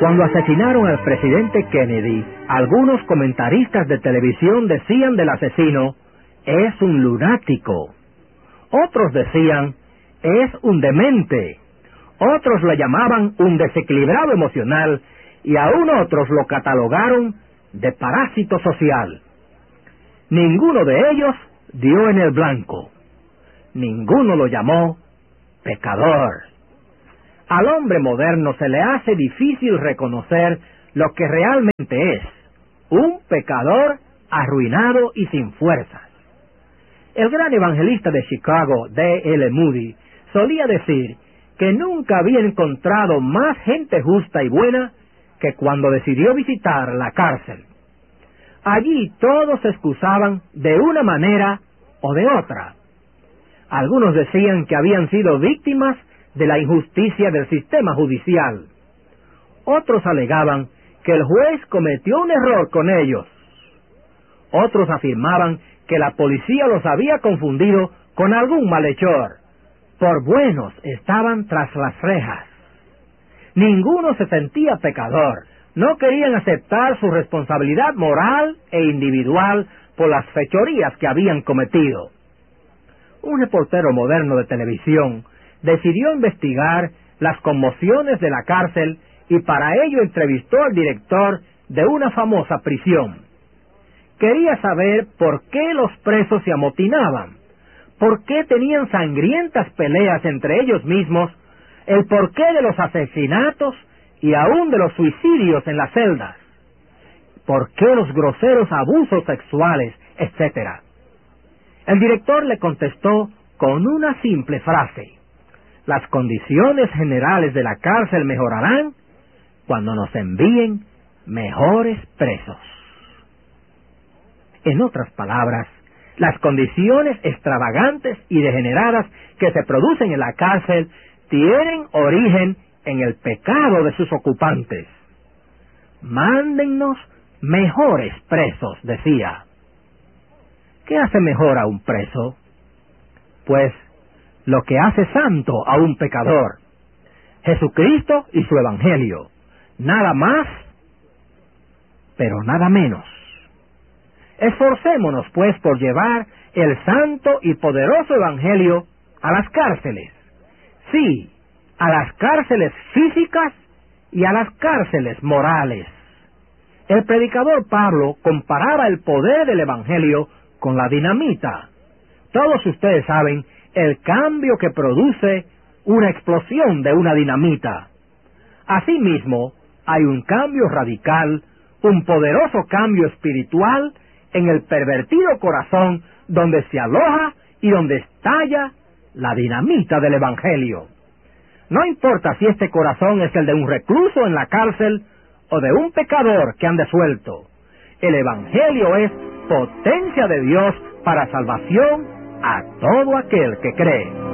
Cuando asesinaron al presidente Kennedy, algunos comentaristas de televisión decían del asesino, es un lunático. Otros decían, es un demente. Otros lo llamaban un desequilibrado emocional y aún otros lo catalogaron de parásito social. Ninguno de ellos dio en el blanco. Ninguno lo llamó pecador. Al hombre moderno se le hace difícil reconocer lo que realmente es, un pecador arruinado y sin fuerzas. El gran evangelista de Chicago, D.L. Moody, solía decir que nunca había encontrado más gente justa y buena que cuando decidió visitar la cárcel. Allí todos se excusaban de una manera o de otra. Algunos decían que habían sido víctimas de la injusticia del sistema judicial. Otros alegaban que el juez cometió un error con ellos. Otros afirmaban que la policía los había confundido con algún malhechor. Por buenos estaban tras las rejas. Ninguno se sentía pecador. No querían aceptar su responsabilidad moral e individual por las fechorías que habían cometido. Un reportero moderno de televisión decidió investigar las conmociones de la cárcel y para ello entrevistó al director de una famosa prisión. Quería saber por qué los presos se amotinaban, por qué tenían sangrientas peleas entre ellos mismos, el porqué de los asesinatos y aún de los suicidios en las celdas, por qué los groseros abusos sexuales, etc. El director le contestó con una simple frase: las condiciones generales de la cárcel mejorarán cuando nos envíen mejores presos. En otras palabras, las condiciones extravagantes y degeneradas que se producen en la cárcel tienen origen en el pecado de sus ocupantes. Mándennos mejores presos, decía. ¿Qué hace mejor a un preso? Pues lo que hace santo a un pecador: Jesucristo y su Evangelio. Nada más, pero nada menos. Esforcémonos, pues, por llevar el santo y poderoso Evangelio a las cárceles. Sí, a las cárceles físicas y a las cárceles morales. El predicador Pablo comparaba el poder del Evangelio con la dinamita. Todos ustedes saben el cambio que produce una explosión de una dinamita. Asimismo, hay un cambio radical, un poderoso cambio espiritual en el pervertido corazón donde se aloja y donde estalla la dinamita del Evangelio. No importa si este corazón es el de un recluso en la cárcel o de un pecador que ande suelto. El Evangelio es potencia de Dios para salvación a todo aquel que cree.